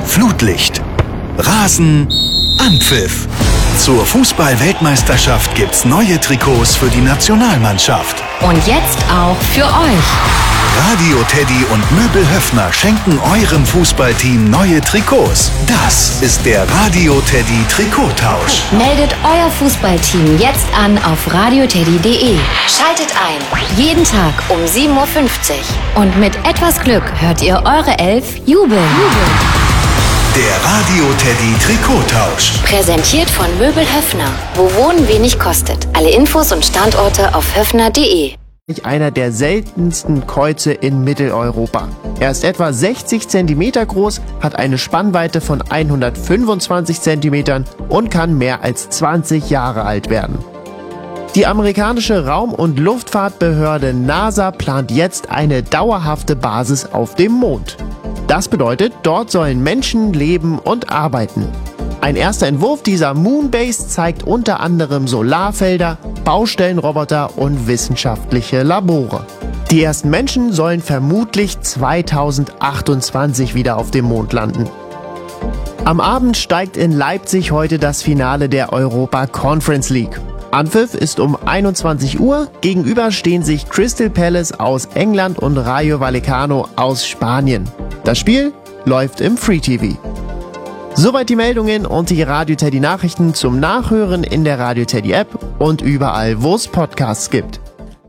Flutlicht, Rasen, Anpfiff. Zur Fußball-Weltmeisterschaft gibt's neue Trikots für die Nationalmannschaft. Und jetzt auch für euch. Radio Teddy und Möbel Höffner schenken eurem Fußballteam neue Trikots. Das ist der Radio Teddy Trikottausch. Meldet euer Fußballteam jetzt an auf radioteddy.de. Schaltet ein. Jeden Tag um 7.50 Uhr. Und mit etwas Glück hört ihr eure Elf jubeln. Der Radio Teddy Trikottausch. Präsentiert von Möbel Höffner. Wo Wohnen wenig kostet. Alle Infos und Standorte auf höffner.de. Einer der seltensten Käuze in Mitteleuropa. Er ist etwa 60 cm groß, hat eine Spannweite von 125 cm und kann mehr als 20 Jahre alt werden. Die amerikanische Raum- und Luftfahrtbehörde NASA plant jetzt eine dauerhafte Basis auf dem Mond. Das bedeutet, dort sollen Menschen leben und arbeiten. Ein erster Entwurf dieser Moonbase zeigt unter anderem Solarfelder, Baustellenroboter und wissenschaftliche Labore. Die ersten Menschen sollen vermutlich 2028 wieder auf dem Mond landen. Am Abend steigt in Leipzig heute das Finale der Europa Conference League. Anpfiff ist um 21 Uhr, gegenüber stehen sich Crystal Palace aus England und Rayo Vallecano aus Spanien. Das Spiel läuft im Free TV. Soweit die Meldungen und die Radio Teddy Nachrichten zum Nachhören in der Radio Teddy App und überall, wo es Podcasts gibt.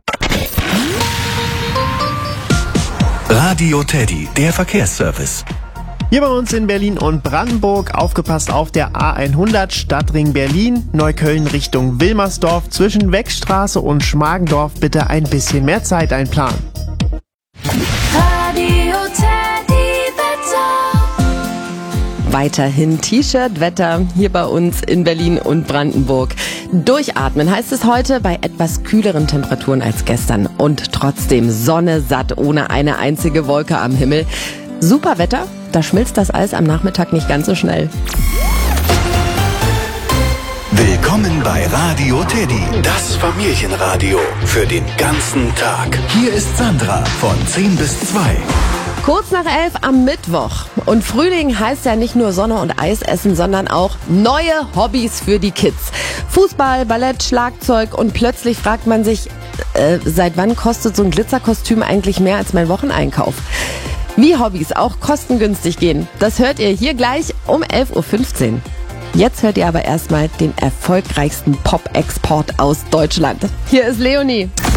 Radio Teddy, der Verkehrsservice. Hier bei uns in Berlin und Brandenburg, aufgepasst auf der A100 Stadtring Berlin, Neukölln Richtung Wilmersdorf, zwischen Weckstraße und Schmargendorf bitte ein bisschen mehr Zeit einplanen. Radio Teddy Wetter. Weiterhin T-Shirt-Wetter hier bei uns in Berlin und Brandenburg. Durchatmen heißt es heute bei etwas kühleren Temperaturen als gestern und trotzdem Sonne satt ohne eine einzige Wolke am Himmel. Super Wetter, da schmilzt das Eis am Nachmittag nicht ganz so schnell. Willkommen bei Radio Teddy, das Familienradio für den ganzen Tag. Hier ist Sandra von 10 bis 2. Kurz nach 11 am Mittwoch. Und Frühling heißt ja nicht nur Sonne und Eis essen, sondern auch neue Hobbys für die Kids. Fußball, Ballett, Schlagzeug und plötzlich fragt man sich, seit wann kostet so ein Glitzerkostüm eigentlich mehr als mein Wocheneinkauf? Wie Hobbys auch kostengünstig gehen, das hört ihr hier gleich um 11.15 Uhr. Jetzt hört ihr aber erstmal den erfolgreichsten Pop-Export aus Deutschland. Hier ist Leonie.